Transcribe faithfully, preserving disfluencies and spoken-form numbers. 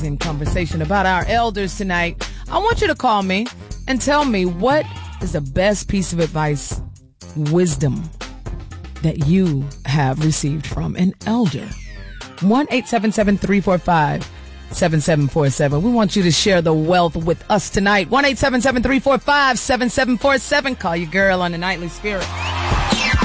in conversation about our elders tonight. I want you to call me and tell me what is the best piece of advice, wisdom that you have received from an elder. one eight seven seven, three four five, seven seven four seven. We want you to share the wealth with us tonight. one eight seven seven, three four five, seven seven four seven. Call your girl on the Nightly Spirit.